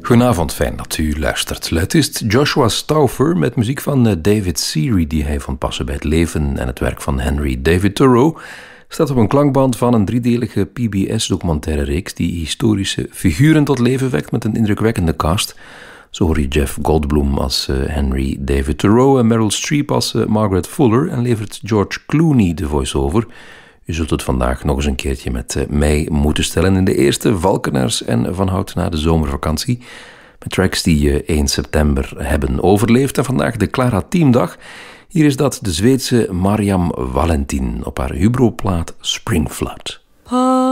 Goedenavond, fijn dat u luistert. Luitist Joshua Stauffer met muziek van David Seary, die hij vond passen bij het leven en het werk van Henry David Thoreau, staat op een klankband van een driedelige PBS-documentaire reeks die historische figuren tot leven wekt met een indrukwekkende cast. Zo hoor je Jeff Goldblum als Henry David Thoreau en Meryl Streep als Margaret Fuller en levert George Clooney de voice-over. U zult het vandaag nog eens een keertje met mij moeten stellen in de eerste Valkenaars en Van Hout na de zomervakantie. Met tracks die 1 september hebben overleefd en vandaag de Clara Teamdag. Hier is dat de Zweedse Mariam Valentin op haar Hubro-plaat Spring Flood.